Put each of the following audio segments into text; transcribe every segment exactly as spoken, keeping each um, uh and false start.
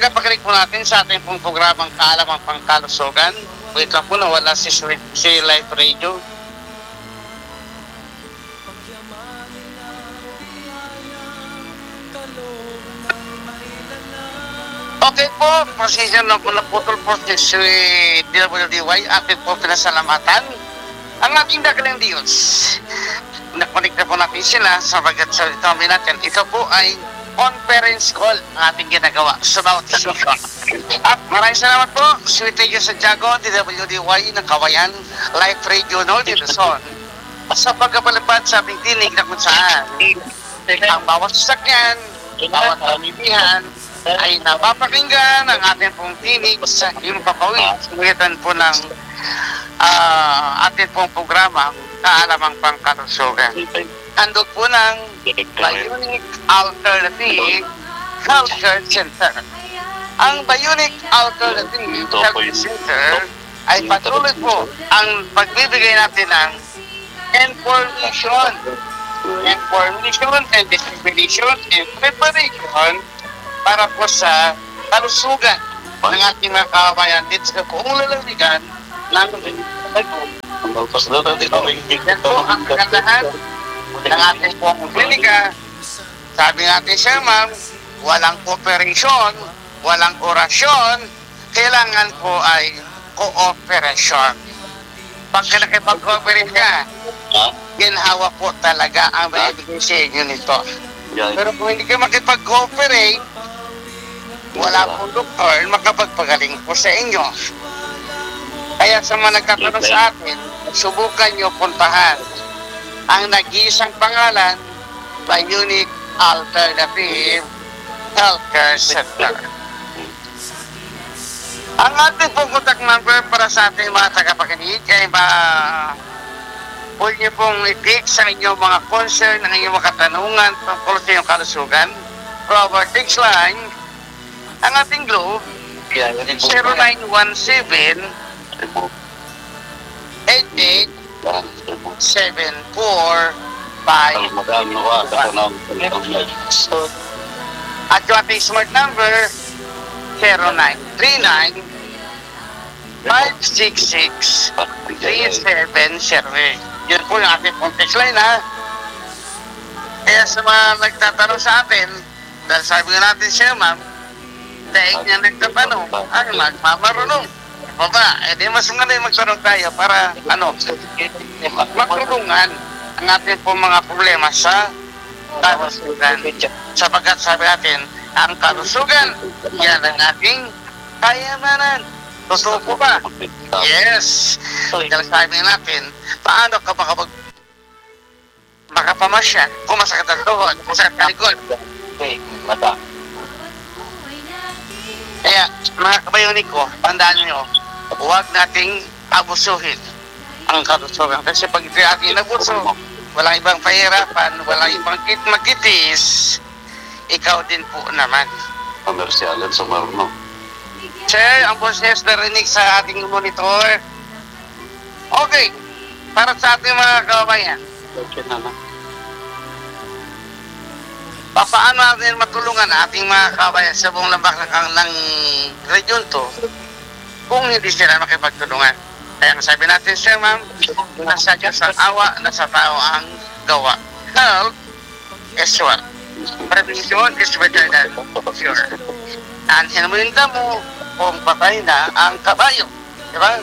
tagapakinig po natin sa ating pong programang Kaalamang Pangkalusugan. Wait lang po, nawala si, si Live Radio. Okay po, pasensya na po, naputol po si D W D Y, atin po pinasalamatan ang ating dagalang Diyos. Nakonik na po natin sila sabagat sa dito natin. Ito po ay conference call ang ating ginagawa sa bawat session. At maraming salamat po, Sweet Radio Santiago, D W D Y ng Kawayan, Live Radio North Luzon, sa pagkapalapad sa ating tinig na kung saan ang bawat sasakyan, bawat pamilihan ay napapakinggan ang ating pong tinig sa yung papawid. Sumitan po ng uh, ating pong programa Kaalamang Pangkalusugan. Handog po ng Bionic Alternative Healthcare Center. Ang Bionic Alternative Healthcare Center ay patuloy po ang pagbibigay natin ng information, information and dissemination and preparation para po sa kalusugan ng ating mga kabayan dito sa buong lalawigan ng yan po ang kagandahan ng ating buong klinika. Sabi natin siya, ma'am, walang cooperation, walang orasyon, kailangan po ay cooperation. Pag nakipag-cooperate ka, ginhawa po talaga ang maibigay sa inyo nito. Pero kung hindi ka makipag-cooperate, wala pong doktor makapagpagaling po sa inyo. Kaya sa mga nagtatanong sa atin, subukan nyo puntahan ang nag-iisang pangalan, Bionic Alternative Healthcare Center. Ang ating pong contact number para sa ating mga tagapakinig ay ma pwede nyo pong i-text sa inyong mga concern, ang inyong mga katanungan tungkol sa inyong kalusugan. Our text line, ang ating globe, zero nine one seven, eight eight, seven four, five. At yung ating smart number, zero nine three nine, five six six, three seven zero eight. Yun po yung ating pong text line, ha? Kaya sa mga nagtatanong sa atin, dahil sabi natin siya, ma'am, dahil niya nagtatanong, ay, magmamarunong. Baba, eh di mas maganda yung magtanong tayo para, ano, magtulungan ang ating pong mga problema sa kalusugan. Sapagkat sabi natin, ang kalusugan, yan ang ating kayamanan. Totoo po ba? Yes. Dahil sabi natin, paano ka makapag makapamasya kung masakit ang tuhod, masakit ang likod? Kaya, mga kabayonik ko, tandaan nyo, huwag nating abusuhin ang kalusugan. Kasi pag ito ating inabuso, walang ibang pahirapan, walang ibang kit magkitis, ikaw din po naman. Komersyalan sa marno. Sir, ang boses narinig sa ating monitor. Okay, para sa ating mga kababayan, Okay na na. paano natin matulungan ating mga kababayan sa buong lambak ng, ng region to kung hindi sila makipagtulungan? Kaya sabi natin, sir, ma'am, nasa Diyos ang awa, nasa tao ang gawa. Health is what? Prevention is better than cure. And hinuminda mo kung patay na ang kabayo. Diba?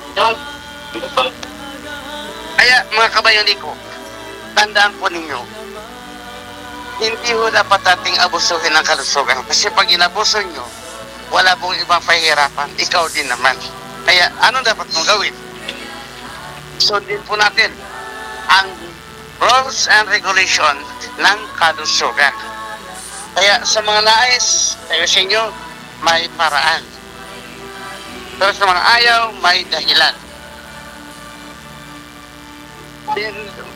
Kaya mga kabayonik ko, tandaan po ninyo, hindi ho dapat ating abusuhin ang kalusugan. Kasi pag inabuso nyo, wala pong ibang pahihirapan. Ikaw din naman. Kaya ano dapat mong gawin? Sundin po natin ang rules and regulation ng kalusugan. Kaya sa mga nais, tayo sa inyo, may paraan. Pero sa mga ayaw, may dahilan. Then,